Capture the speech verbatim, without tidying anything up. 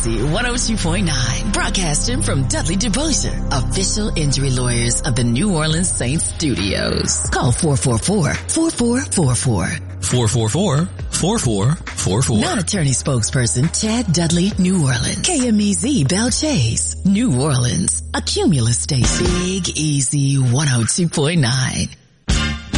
Easy one oh two point nine. Broadcasting from Dudley DeBosier, official injury lawyers of the New Orleans Saints studios. Call four four four, four four four four. four four four, four four four four. Non-attorney spokesperson Chad Dudley, New Orleans. K M E Z Bell Chase, New Orleans. A Cumulus State. Big Easy one oh two point nine.